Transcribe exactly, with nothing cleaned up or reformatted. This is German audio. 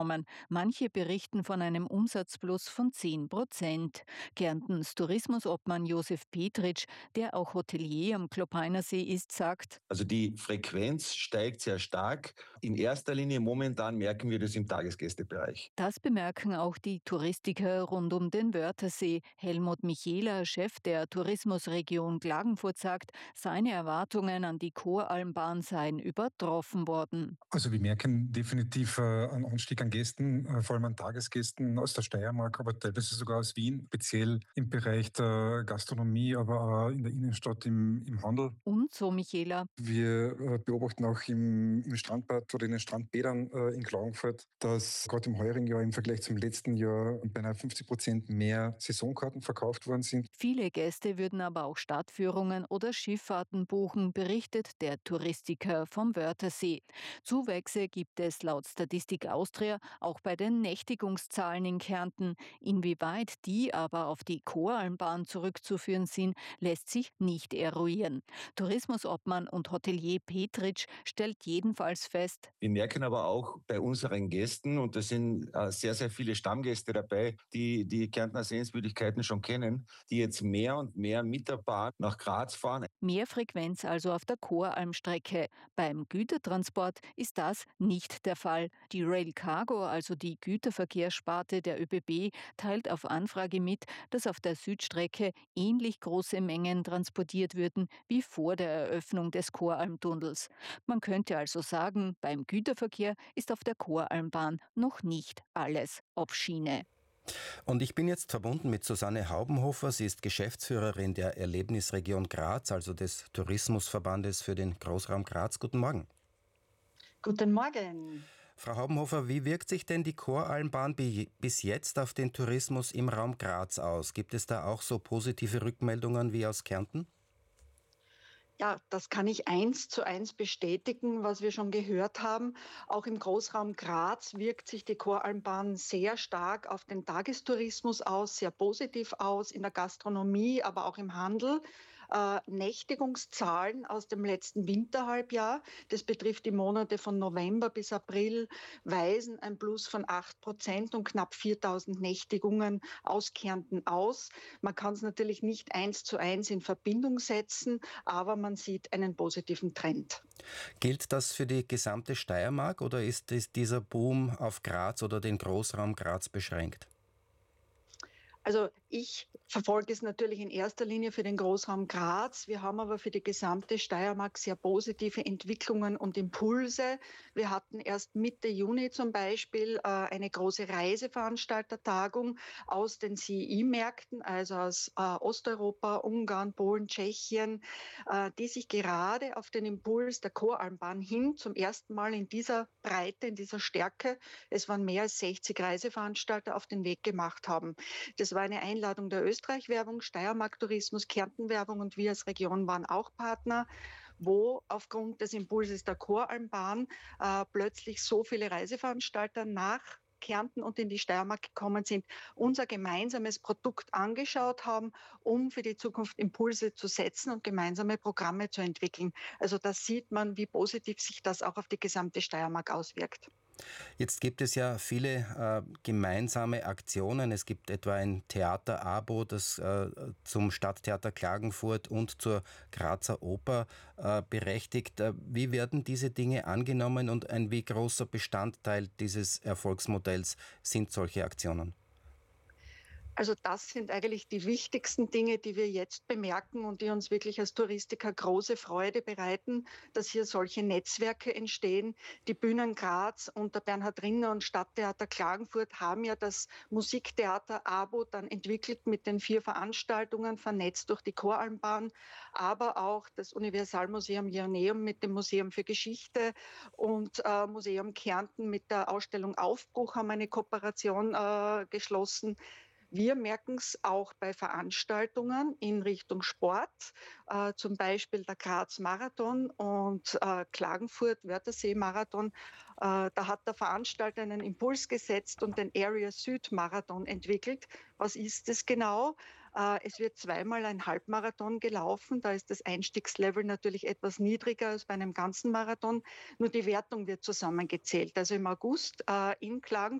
Manche berichten von einem Umsatzplus von zehn Prozent. Kärntens Tourismusobmann Josef Petritsch, der auch Hotelier am Kloppeiner See ist, sagt: Also die Frequenz steigt sehr stark. In erster Linie momentan merken wir das im Tagesgästebereich. Das bemerken auch die Touristiker rund um den Wörthersee. Helmut Michela, Chef der Tourismusregion Klagenfurt, sagt, seine Erwartungen an die Koralmbahn seien übertroffen worden. Also wir merken definitiv äh, einen Anstieg an Gästen, äh, vor allem an Tagesgästen aus der Steiermark, aber teilweise sogar aus Wien, speziell im Bereich der Gastronomie, aber auch in der Innenstadt im, im Handel. Und so Michela: Wir äh, beobachten auch im, im Strandbad oder in den Strandbädern äh, in Klagenfurt, dass gerade im heurigen Jahr im Vergleich zum letzten Jahr beinahe fünfzig Prozent mehr Saisonkarten verkauft worden sind. Viele Gäste würden aber auch Stadtführungen oder Schifffahrten buchen, berichtet der Touristiker vom Wörthersee. Zuwächse gibt es laut Statistik Austria auch bei den Nächtigungszahlen in Kärnten. Inwieweit die aber auf die Koralmbahn zurückzuführen sind, lässt sich nicht eruieren. Tourismusobmann und Hotelier Petritsch stellt jedenfalls fest: Wir merken aber auch bei unseren Gästen, und da sind äh, sehr, sehr viele Stammgäste dabei, die die Kärntner Sehenswürdigkeiten schon kennen, die jetzt mehr und mehr mit der Bahn nach Graz fahren. Mehr Frequenz also auf der Koralmstrecke. Beim Gütertransport ist das nicht der Fall. Die Rail Cargo, also die Güterverkehrssparte der ÖBB, teilt auf Anfrage mit, dass auf der Südstrecke ähnlich große Mengen transportiert würden wie vor der Eröffnung des Koralmtunnels. Man könnte also sagen, beim Güterverkehr ist auf der Koralmbahn noch nicht alles auf Schiene. Und ich bin jetzt verbunden mit Susanne Haubenhofer. Sie ist Geschäftsführerin der Erlebnisregion Graz, also des Tourismusverbandes für den Großraum Graz. Guten Morgen. Guten Morgen. Frau Haubenhofer, wie wirkt sich denn die Koralmbahn bis jetzt auf den Tourismus im Raum Graz aus? Gibt es da auch so positive Rückmeldungen wie aus Kärnten? Ja, das kann ich eins zu eins bestätigen, was wir schon gehört haben. Auch im Großraum Graz wirkt sich die Koralmbahn sehr stark auf den Tagestourismus aus, sehr positiv aus, in der Gastronomie, aber auch im Handel. Äh, Nächtigungszahlen aus dem letzten Winterhalbjahr, das betrifft die Monate von November bis April, weisen ein Plus von acht Prozent und knapp viertausend Nächtigungen aus Kärnten aus. Man kann es natürlich nicht eins zu eins in Verbindung setzen, aber man sieht einen positiven Trend. Gilt das für die gesamte Steiermark oder ist dieser Boom auf Graz oder den Großraum Graz beschränkt? Also ich verfolge es natürlich in erster Linie für den Großraum Graz. Wir haben aber für die gesamte Steiermark sehr positive Entwicklungen und Impulse. Wir hatten erst Mitte Juni zum Beispiel äh, eine große Reiseveranstaltertagung aus den C I E-Märkten, also aus äh, Osteuropa, Ungarn, Polen, Tschechien, äh, die sich gerade auf den Impuls der Koralmbahn hin zum ersten Mal in dieser Breite, in dieser Stärke, es waren mehr als sechzig Reiseveranstalter, auf den Weg gemacht haben. Das war eine Einladung der Österreich-Werbung, Steiermark-Tourismus, Kärnten-Werbung und wir als Region waren auch Partner, wo aufgrund des Impulses der Koralmbahn äh, plötzlich so viele Reiseveranstalter nach Kärnten und in die Steiermark gekommen sind, unser gemeinsames Produkt angeschaut haben, um für die Zukunft Impulse zu setzen und gemeinsame Programme zu entwickeln. Also da sieht man, wie positiv sich das auch auf die gesamte Steiermark auswirkt. Jetzt gibt es ja viele äh, gemeinsame Aktionen. Es gibt etwa ein Theater-Abo, das äh, zum Stadttheater Klagenfurt und zur Grazer Oper äh, berechtigt. Äh, wie werden diese Dinge angenommen und ein wie großer Bestandteil dieses Erfolgsmodells sind solche Aktionen? Also das sind eigentlich die wichtigsten Dinge, die wir jetzt bemerken und die uns wirklich als Touristiker große Freude bereiten, dass hier solche Netzwerke entstehen. Die Bühnen Graz und der Bernhard Rinner und Stadttheater Klagenfurt haben ja das Musiktheater Abo dann entwickelt mit den vier Veranstaltungen, vernetzt durch die Koralmbahn, aber auch das Universalmuseum Joanneum mit dem Museum für Geschichte und äh, Museum Kärnten mit der Ausstellung Aufbruch haben eine Kooperation äh, geschlossen. Wir merken es auch bei Veranstaltungen in Richtung Sport, äh, zum Beispiel der Graz-Marathon und äh, Klagenfurt-Wörthersee-Marathon. Äh, da hat der Veranstalter einen Impuls gesetzt und den Area Süd-Marathon entwickelt. Was ist es genau? Äh, es wird zweimal ein Halbmarathon gelaufen. Da ist das Einstiegslevel natürlich etwas niedriger als bei einem ganzen Marathon. Nur die Wertung wird zusammengezählt. Also im August äh, in Klagenfurt